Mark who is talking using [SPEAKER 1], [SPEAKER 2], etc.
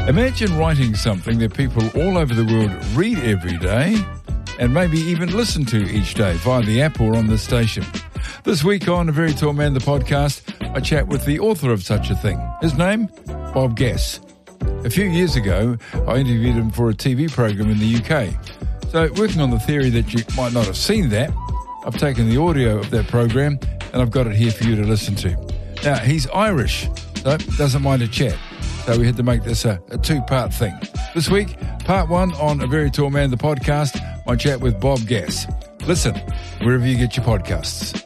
[SPEAKER 1] Imagine writing something that people all over the world read every day and maybe even listen to each day via the app or on the station. This week on A Very Tall Man, the podcast, I chat with the author of such a thing. His name, Bob Gass. A few years ago, I interviewed him for a TV program in the UK. So working on the theory that you might not have seen that, I've taken the audio of that program and I've got it here for you to listen to. Now, he's Irish, so doesn't mind a chat. So we had to make this a two-part thing. This week, part one on A Very Tall Man, the podcast, my chat with Bob Gass. Listen wherever you get your podcasts.